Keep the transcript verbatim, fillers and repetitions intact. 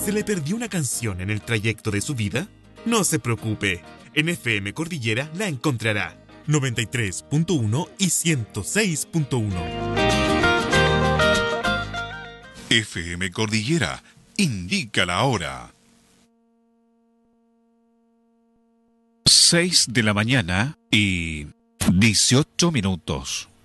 ¿Se le perdió una canción en el trayecto de su vida? No se preocupe, en F M Cordillera la encontrará. noventa y tres punto uno y ciento seis punto uno. F M Cordillera indica la hora. seis de la mañana y dieciocho minutos.